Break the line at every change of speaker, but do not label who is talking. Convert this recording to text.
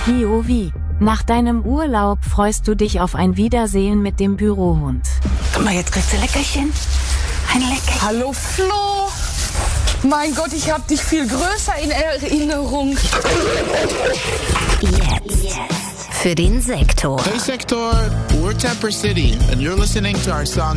Wie oh wie. Nach deinem Urlaub freust du dich auf ein Wiedersehen mit dem Bürohund.
Guck mal, jetzt kriegst du Leckerchen. Ein Leckerchen.
Hallo Flo. Mein Gott, ich hab dich viel größer in Erinnerung.
Jetzt. Für den Sektor.
Hey Sektor, we're Temper City and you're listening to our song